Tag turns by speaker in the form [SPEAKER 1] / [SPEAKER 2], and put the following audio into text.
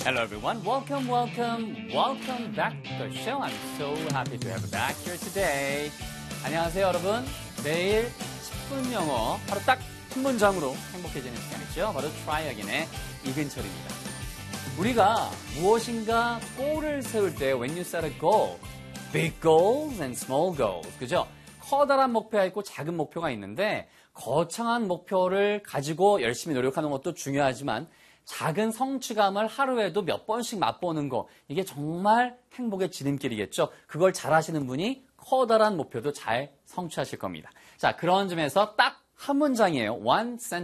[SPEAKER 1] Hello everyone, welcome back to the show. I'm so happy to have you back here today. 안녕하세요 여러분. 매일 10분 영어, 바로 딱 한 문장으로 행복해지는 시간이죠. 바로 Try Again의 이근철입니다. 우리가 무엇인가 골을 세울 때 when you set a goal, big goals and small goals, 그죠? 커다란 목표가 있고 작은 목표가 있는데 거창한 목표를 가지고 열심히 노력하는 것도 중요하지만 작은 성취감을 하루에도 몇 번씩 맛보는 거, 이게 정말 행복의 지름길이겠죠. 그걸 잘 하시는 분이 커다란 목표도 잘 성취하실 겁니다. 자, 그런 점에서 딱 한 문장이에요. One sentence.